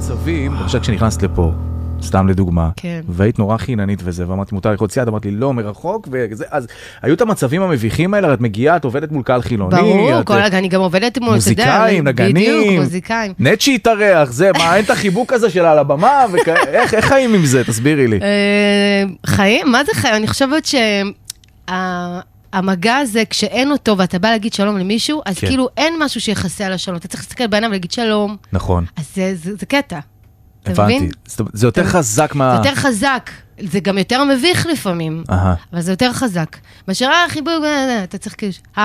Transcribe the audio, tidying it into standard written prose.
מצבים, עכשיו כשנכנסת לפה, סתם לדוגמה, והיית נורא חיננית וזה, ואמרתי, מותר לרקוד צייד, אמרתי לי, לא, מרחוק, וזה, אז היו את המצבים המביכים האלה, את מגיעה, את עובדת מול קהל חילוני. ברור, אני גם עובדת מול מוזיקאים, נגנים, נט שיתארח, זה, מה, אין את החיבוק הזה שלה על הבמה, איך חיים עם זה? תסבירי לי. חיים? מה זה חיים? אני חושבת המגע הזה, כשאין אותו, ואתה בא להגיד שלום למישהו, אז כאילו אין משהו שיחסה על השלום. אתה צריך להסתכל בעיניו ולהגיד שלום. נכון. אז זה קטע. הבנתי. זה יותר חזק מה... זה יותר חזק. זה גם יותר מביך לפעמים. אבל זה יותר חזק. בשארה החיבור, אתה צריך כאילו...